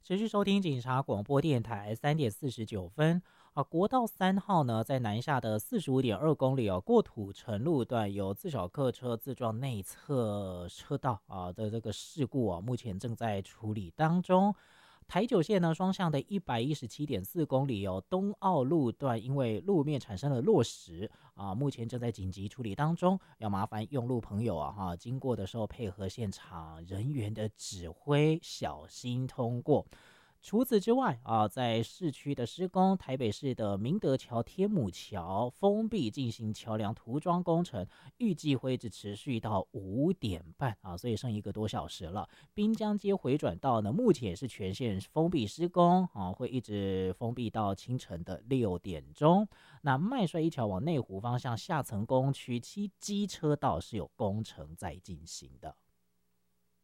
持续收听警察广播电台3:49啊，国道3号呢，在南下的45.2公里哦，过土城路段有自小客车自撞内侧车道啊的这个事故啊，目前正在处理当中。台九线呢，双向的117.4公里哦，东澳路段因为路面产生了落石啊，目前正在紧急处理当中，要麻烦用路朋友经过的时候配合现场人员的指挥，小心通过。除此之外在市区的施工，台北市的明德桥、天母桥封闭进行桥梁涂装工程，预计会一直持续到5点半所以剩1个多小时了。滨江街回转道呢，目前也是全线封闭施工会一直封闭到清晨的6点钟。那麦帅一桥往内湖方向下层工区机车道是有工程在进行的。